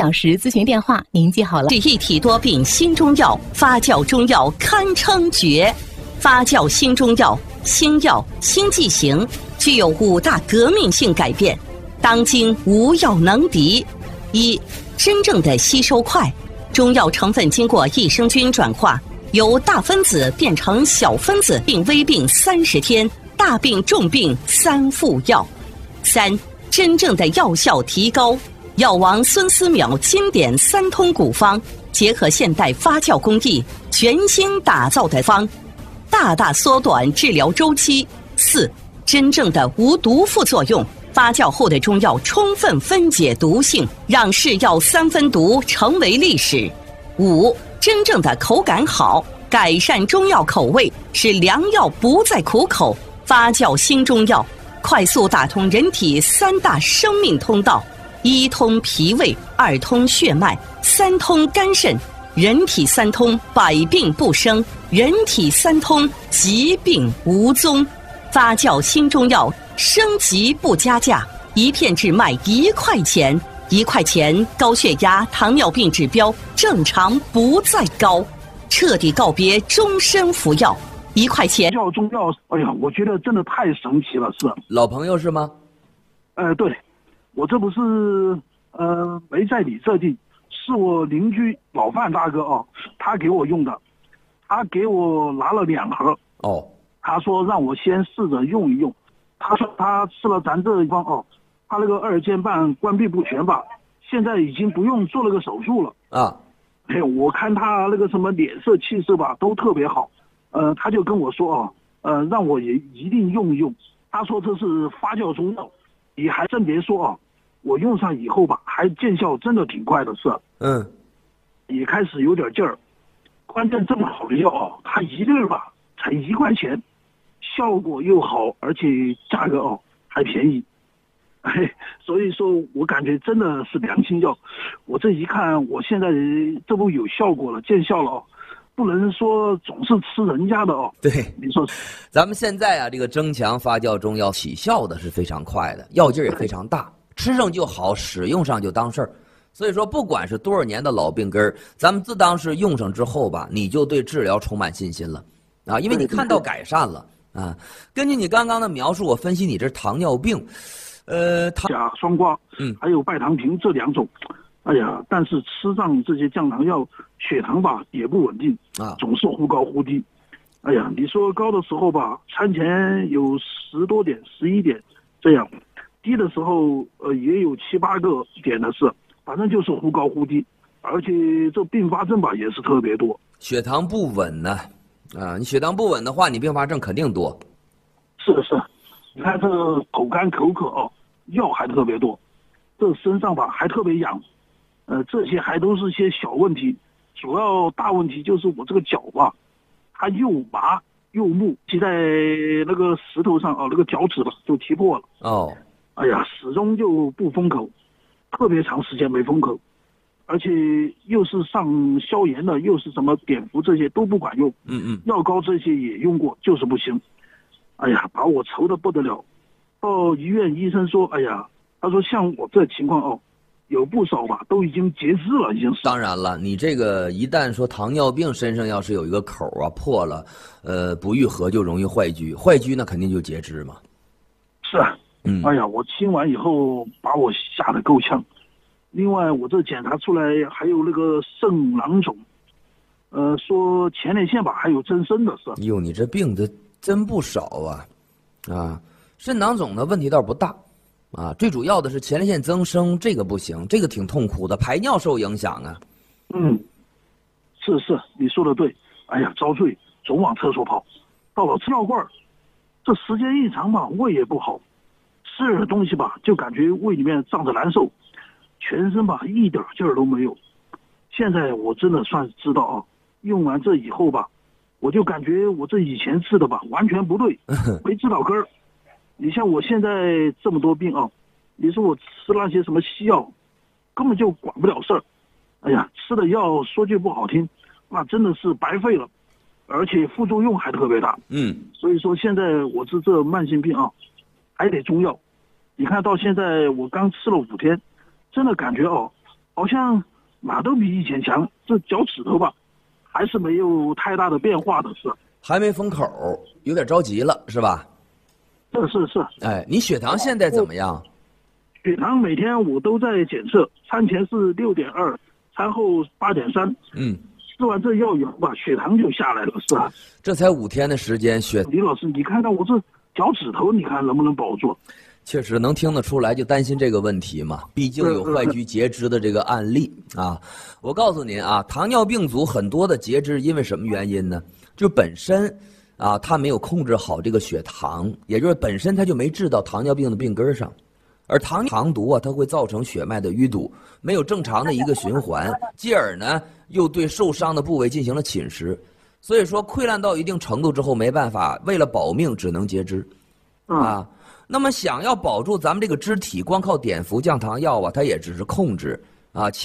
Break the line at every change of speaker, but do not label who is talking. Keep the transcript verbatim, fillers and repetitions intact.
小时咨询电话您记好了。
是一体多病新中药，发酵中药堪称绝。发酵新中药，新药新剂型，具有五大革命性改变，当今无药能敌。一、真正的吸收快，中药成分经过益生菌转化，由大分子变成小分子，病危病三十天，大病重病三副药。三、真正的药效提高，药王孙思邈经典三通古方，结合现代发酵工艺，全新打造的方，大大缩短治疗周期。四、真正的无毒副作用，发酵后的中药充分分解毒性，让是药三分毒成为历史。五、真正的口感好，改善中药口味，使良药不再苦口。发酵新中药，快速打通人体三大生命通道：一通脾胃，二通血脉，三通肝肾。人体三通，百病不生；人体三通，疾病无踪。发酵新中药，升级不加价，一片只卖一块钱，一块钱高血压、糖尿病指标正常不再高，彻底告别终身服药。一块钱
叫中药，哎呀，我觉得真的太神奇了，是
老朋友是吗？
呃，对，我这不是呃没在你这地，是我邻居老范大哥哦，他给我用的，他给我拿了两盒
哦，
他说让我先试着用一用，他说他吃了咱这一方哦，他那个二尖瓣关闭不全吧，现在已经不用做了个手术了
啊，
哎，我看他那个什么脸色气色吧都特别好。呃，他就跟我说哦，呃，让我也一定用一用。他说这是发酵中药，你还真别说哦，我用上以后吧，还见效真的挺快的，是。
嗯，
也开始有点劲儿。关键这么好的药哦，它一粒儿吧才一块钱，效果又好，而且价格哦还便宜。哎，所以说我感觉真的是良心药。我这一看，我现在这不有效果了，见效了哦。不能说总是吃人家的哦。
对，
你说，
咱们现在啊，这个增强发酵中药起效的是非常快的，药劲儿也非常大，吃上就好，使用上就当事儿。所以说，不管是多少年的老病根儿，咱们自当是用上之后吧，你就对治疗充满信心了啊，因为你看到改善了啊。根据你刚刚的描述，我分析你这糖尿病，呃，糖
甲双胍，
嗯，
还有拜糖平这两种。哎呀，但是吃上这些降糖药，血糖吧也不稳定
啊，
总是忽高忽低。哎呀，你说高的时候吧，餐前有十多点、十一点这样，低的时候呃也有七八个点的是，反正就是忽高忽低，而且这并发症吧也是特别多。
血糖不稳呢，啊，你血糖不稳的话，你并发症肯定多。
是是，你看这口干口渴哦，药还特别多，这身上吧还特别痒。呃，这些还都是些小问题，主要大问题就是我这个脚吧，它又麻又木，骑在那个石头上啊，那个脚趾吧就踢破了。
哦，
哎呀，始终就不封口，特别长时间没封口，而且又是上消炎的，又是什么碘伏这些都不管用。
嗯嗯，
药膏这些也用过，就是不行。哎呀，把我愁得不得了。到医院医生说，哎呀，他说像我这情况哦。有不少吧，都已经截肢了，已经是。
当然了，你这个一旦说糖尿病身上要是有一个口啊破了，呃，不愈合就容易坏疽，坏疽那肯定就截肢嘛。
是啊，嗯，哎呀，我听完以后把我吓得够呛。另外，我这检查出来还有那个肾囊肿，呃，说前列腺吧还有增生的是。
哟，你这病的真不少啊，啊，肾囊肿的问题倒是不大。啊，最主要的是前列腺增生，这个不行，这个挺痛苦的，排尿受影响啊。
嗯，是是，你说的对。哎呀，遭罪，总往厕所跑，到了吃尿罐，这时间一长吧，胃也不好，吃点东西吧，就感觉胃里面胀着难受，全身吧一点劲儿都没有。现在我真的算是知道啊，用完这以后吧，我就感觉我这以前吃的吧完全不对，没治到根儿。你像我现在这么多病啊，你说我吃那些什么西药，根本就管不了事儿。哎呀，吃的药说句不好听，那真的是白费了，而且副作用还特别大。
嗯，
所以说现在我治这慢性病啊，还得中药。你看到现在我刚吃了五天，真的感觉哦， 好像哪都比以前强，这脚趾头吧，还是没有太大的变化的是。
还没封口，有点着急了，是吧？
是是是。
哎，你血糖现在怎么样？
血糖每天我都在检测，餐前是六点二，餐后八点三。
嗯。
吃完这药以后吧，血糖就下来了，是吧？
这才五天的时间，血。
李老师，你看到我这脚趾头，你看能不能保住？
确实能听得出来，就担心这个问题嘛。毕竟有坏疽截肢的这个案例啊。我告诉您啊，糖尿病足很多的截肢，因为什么原因呢？就本身啊，他没有控制好这个血糖，也就是本身他就没治到糖尿病的病根上。而糖糖毒啊，它会造成血脉的淤堵，没有正常的一个循环，继而呢又对受伤的部位进行了侵蚀，所以说溃烂到一定程度之后没办法，为了保命只能截肢，啊，那么想要保住咱们这个肢体，光靠碘伏降糖药啊，它也只是控制啊。